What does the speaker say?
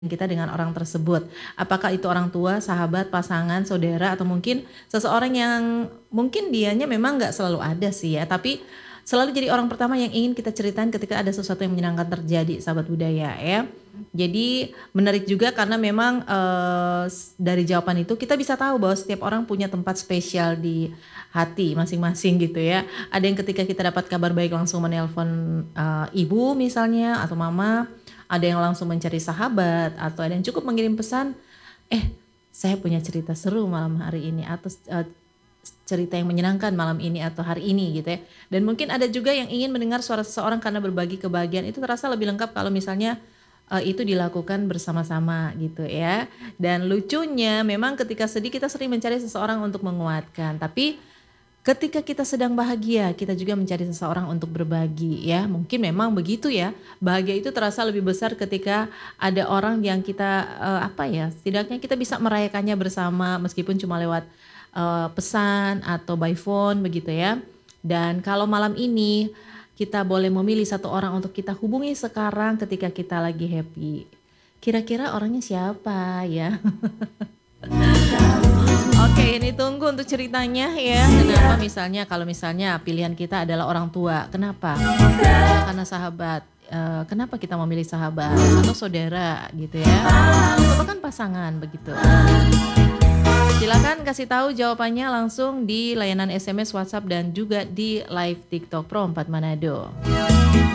kita dengan orang tersebut. Apakah itu orang tua, sahabat, pasangan, saudara, atau mungkin seseorang yang mungkin dianya memang nggak selalu ada sih ya, tapi selalu jadi orang pertama yang ingin kita ceritain ketika ada sesuatu yang menyenangkan terjadi, sahabat budaya ya. Jadi menarik juga karena memang dari jawaban itu kita bisa tahu bahwa setiap orang punya tempat spesial di hati masing-masing gitu ya. Ada yang ketika kita dapat kabar baik langsung menelpon ibu misalnya atau mama, ada yang langsung mencari sahabat, atau ada yang cukup mengirim pesan, saya punya cerita seru malam hari ini, atau cerita yang menyenangkan malam ini atau hari ini gitu ya. Dan mungkin ada juga yang ingin mendengar suara seseorang karena berbagi kebahagiaan, itu terasa lebih lengkap kalau misalnya itu dilakukan bersama-sama gitu ya. Dan lucunya memang ketika sedih kita sering mencari seseorang untuk menguatkan, tapi ketika kita sedang bahagia, kita juga mencari seseorang untuk berbagi ya. Mungkin memang begitu ya. Bahagia itu terasa lebih besar ketika ada orang yang kita setidaknya kita bisa merayakannya bersama meskipun cuma lewat pesan atau by phone begitu ya. Dan kalau malam ini kita boleh memilih satu orang untuk kita hubungi sekarang ketika kita lagi happy. Kira-kira orangnya siapa ya? Oke, ini tunggu untuk ceritanya ya. Kenapa misalnya kalau misalnya pilihan kita adalah orang tua, kenapa? Karena sahabat. Kenapa kita memilih sahabat atau saudara gitu ya? Atau kan pasangan begitu. Silakan kasih tahu jawabannya langsung di layanan SMS, WhatsApp dan juga di live TikTok Pro 4 Manado.